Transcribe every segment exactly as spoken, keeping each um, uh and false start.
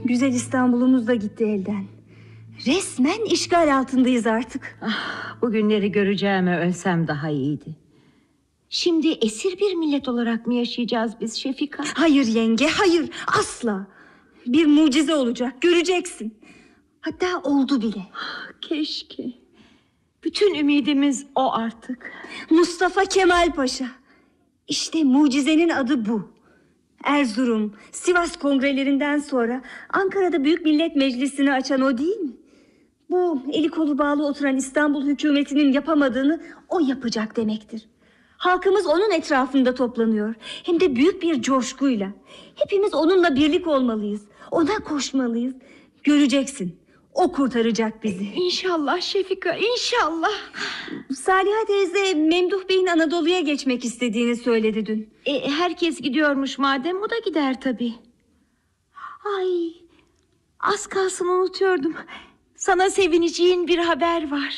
Güzel İstanbul'umuz da gitti elden. Resmen işgal altındayız artık. Ah, bu günleri göreceğime ölsem daha iyiydi. Şimdi esir bir millet olarak mı yaşayacağız biz Şefika? Hayır yenge, hayır, asla. Bir mucize olacak, göreceksin. Hatta oldu bile. Ah, keşke. Bütün ümidimiz o artık. Mustafa Kemal Paşa. İşte mucizenin adı bu. Erzurum, Sivas kongrelerinden sonra Ankara'da Büyük Millet Meclisi'ni açan o değil mi? Bu eli kolu bağlı oturan İstanbul hükümetinin yapamadığını o yapacak demektir. Halkımız onun etrafında toplanıyor. Hem de büyük bir coşkuyla. Hepimiz onunla birlik olmalıyız. Ona koşmalıyız. Göreceksin. O kurtaracak bizi. İnşallah Şefika, inşallah. Saliha teyze Memduh Bey'in Anadolu'ya geçmek istediğini söyledi dün. E, herkes gidiyormuş madem, o da gider tabii. Ay, az kalsın unutuyordum. Sana sevineceğin bir haber var.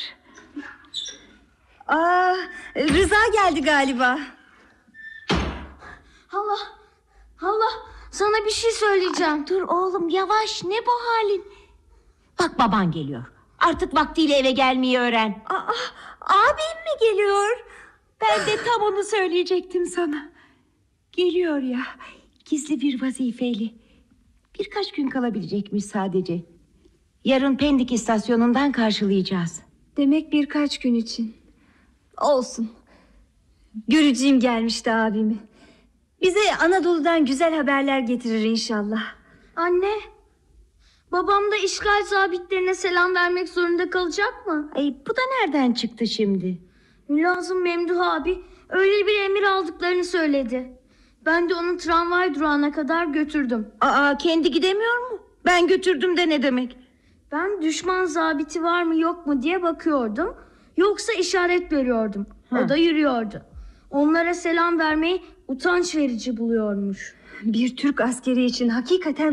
Aa, Rıza geldi galiba. Hala, hala, sana bir şey söyleyeceğim. Dur oğlum, yavaş, ne bu halin? Bak, baban geliyor. Artık vaktiyle eve gelmeyi öğren. Aa, abim mi geliyor? Ben de tam onu söyleyecektim sana. Geliyor ya, gizli bir vazifeyle. Birkaç gün kalabilecekmiş sadece. Yarın Pendik istasyonundan karşılayacağız. Demek birkaç gün için. Olsun. Göreceğim gelmişti abimi. Bize Anadolu'dan güzel haberler getirir inşallah. Anne, babam da işgal zabitlerine selam vermek zorunda kalacak mı? Ay, bu da nereden çıktı şimdi? Mülazım Memduh abi öyle bir emir aldıklarını söyledi. Ben de onu tramvay durağına kadar götürdüm. Aa, kendi gidemiyor mu? Ben götürdüm de ne demek? Ben düşman zabiti var mı yok mu diye bakıyordum. Yoksa işaret veriyordum. Hı. O da yürüyordu. Onlara selam vermeyi utanç verici buluyormuş. Bir Türk askeri için hakikaten